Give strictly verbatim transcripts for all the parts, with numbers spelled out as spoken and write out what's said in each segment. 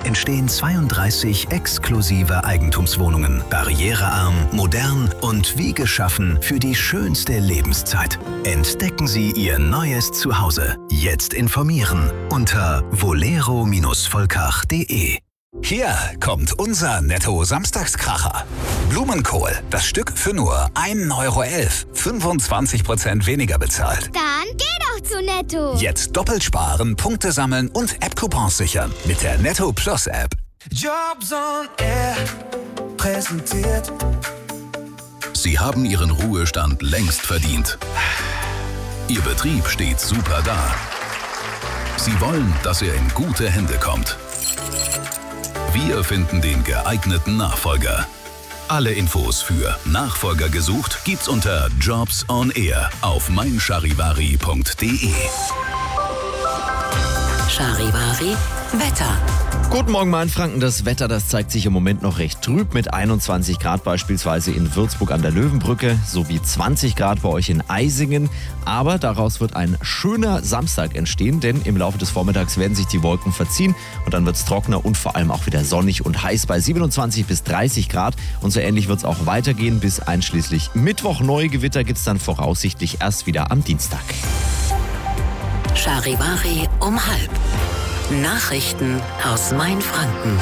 entstehen zweiunddreißig exklusive Eigentumswohnungen. Barrierearm, modern und wie geschaffen für die schönste Lebenszeit. Entdecken Sie Ihr neues Zuhause. Jetzt informieren unter volero Bindestrich volkach punkt de. Hier kommt unser Netto-Samstagskracher. Blumenkohl, das Stück für nur ein Euro elf. fünfundzwanzig Prozent weniger bezahlt. Dann geh doch zu Netto. Jetzt doppelt sparen, Punkte sammeln und App-Coupons sichern mit der Netto Plus App. Jobs on Air präsentiert. Sie haben Ihren Ruhestand längst verdient. Ihr Betrieb steht super da. Sie wollen, dass er in gute Hände kommt. Wir finden den geeigneten Nachfolger. Alle Infos für Nachfolger gesucht gibt's unter Jobs on Air auf mein charivari punkt de. Charivari Wetter. Guten Morgen, Mainfranken. Das Wetter, das zeigt sich im Moment noch recht trüb mit einundzwanzig Grad beispielsweise in Würzburg an der Löwenbrücke sowie zwanzig Grad bei euch in Eisingen. Aber daraus wird ein schöner Samstag entstehen, denn im Laufe des Vormittags werden sich die Wolken verziehen und dann wird es trockener und vor allem auch wieder sonnig und heiß bei siebenundzwanzig bis dreißig Grad. Und so ähnlich wird es auch weitergehen bis einschließlich Mittwoch. Neue Gewitter gibt es dann voraussichtlich erst wieder am Dienstag. Charivari um halb. Nachrichten aus Mainfranken.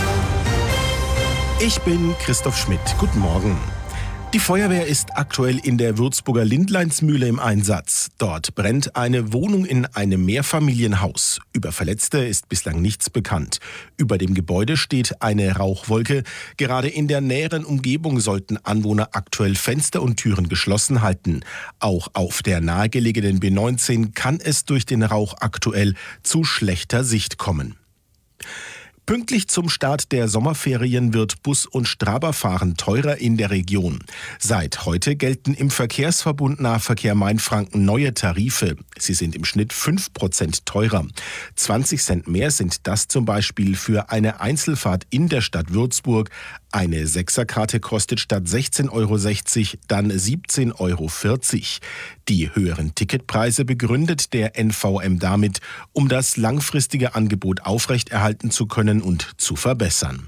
Ich bin Christoph Schmidt. Guten Morgen. Die Feuerwehr ist aktuell in der Würzburger Lindleinsmühle im Einsatz. Dort brennt eine Wohnung in einem Mehrfamilienhaus. Über Verletzte ist bislang nichts bekannt. Über dem Gebäude steht eine Rauchwolke. Gerade in der näheren Umgebung sollten Anwohner aktuell Fenster und Türen geschlossen halten. Auch auf der nahegelegenen B neunzehn kann es durch den Rauch aktuell zu schlechter Sicht kommen. Pünktlich zum Start der Sommerferien wird Bus- und Straberfahren teurer in der Region. Seit heute gelten im Verkehrsverbund Nahverkehr Mainfranken neue Tarife. Sie sind im Schnitt fünf Prozent teurer. zwanzig Cent mehr sind das zum Beispiel für eine Einzelfahrt in der Stadt Würzburg. Eine Sechserkarte kostet statt sechzehn Euro sechzig dann siebzehn Euro vierzig. Die höheren Ticketpreise begründet der N V M damit, um das langfristige Angebot aufrechterhalten zu können und zu verbessern.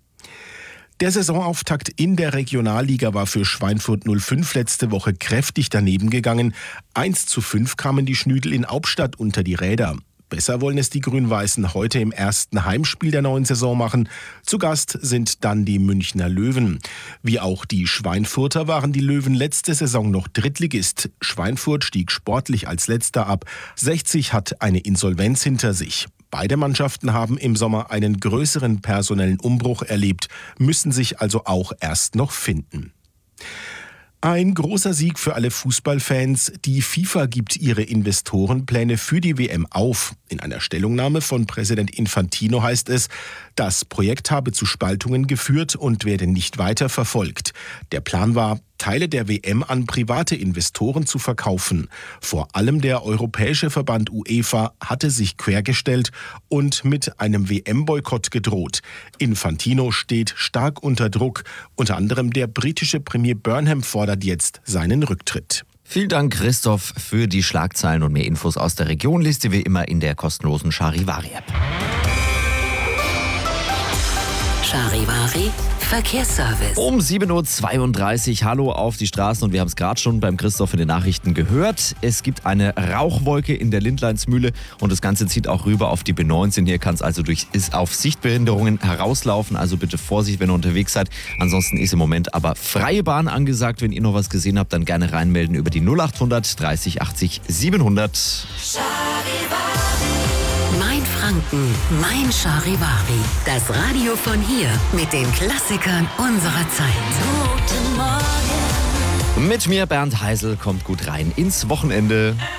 Der Saisonauftakt in der Regionalliga war für Schweinfurt null fünf letzte Woche kräftig daneben gegangen. eins zu fünf kamen die Schnüdel in Hauptstadt unter die Räder. Besser wollen es die Grün-Weißen heute im ersten Heimspiel der neuen Saison machen. Zu Gast sind dann die Münchner Löwen. Wie auch die Schweinfurter waren die Löwen letzte Saison noch Drittligist. Schweinfurt stieg sportlich als Letzter ab. sechzig hat eine Insolvenz hinter sich. Beide Mannschaften haben im Sommer einen größeren personellen Umbruch erlebt, müssen sich also auch erst noch finden. Ein großer Sieg für alle Fußballfans. Die FIFA gibt ihre Investorenpläne für die W M auf. In einer Stellungnahme von Präsident Infantino heißt es, das Projekt habe zu Spaltungen geführt und werde nicht weiter verfolgt. Der Plan war, Teile der W M an private Investoren zu verkaufen. Vor allem der europäische Verband UEFA hatte sich quergestellt und mit einem W M-Boykott gedroht. Infantino steht stark unter Druck. Unter anderem der britische Premier Burnham fordert jetzt seinen Rücktritt. Vielen Dank, Christoph, für die Schlagzeilen und mehr Infos aus der Region liest ihr wie immer in der kostenlosen Charivari-App. Charivari Verkehrsservice. Um sieben Uhr zweiunddreißig, hallo auf die Straßen und wir haben es gerade schon beim Christoph in den Nachrichten gehört. Es gibt eine Rauchwolke in der Lindleinsmühle und das Ganze zieht auch rüber auf die B neunzehn. Hier kann es also durch ist auf Sichtbehinderungen herauslaufen, also bitte Vorsicht, wenn ihr unterwegs seid. Ansonsten ist im Moment aber freie Bahn angesagt. Wenn ihr noch was gesehen habt, dann gerne reinmelden über die null achthundert dreißig achtzig siebenhundert. Mainfranken, mein Charivari. Das Radio von hier mit den Klassikern unserer Zeit. Guten Morgen. Mit mir, Bernd Heisel, kommt gut rein ins Wochenende.